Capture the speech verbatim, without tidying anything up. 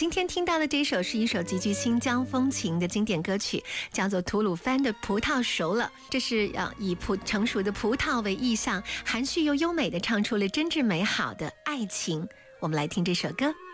今天听到的这首是一首极具新疆风情的经典歌曲，叫做吐鲁番的葡萄熟了。这是要以葡成熟的葡萄为意象，含蓄又优美地唱出了真挚美好的爱情。我们来听这首歌。